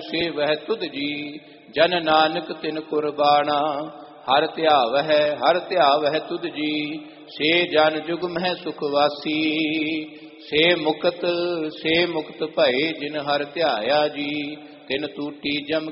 ਸੇਵਹਿ ਤੁਧ ਜੀ। ਜਨ ਨਾਨਕ ਤਿਨ ਕੁਰਬਾਨਾ, ਹਰ ਧਿਆਵਹਿ ਤੁਧ ਜੀ। ਸੇ ਜਨ ਜੁਗ ਮਹਿ ਸੁਖ ਵਾਸੀ, ਸੇ ਮੁਕਤ ਭਏ ਜਿਨ ਹਰ ਧਿਆਇਆ ਜੀ। ਤਿਨ ਟੂਟੀ ਜਮ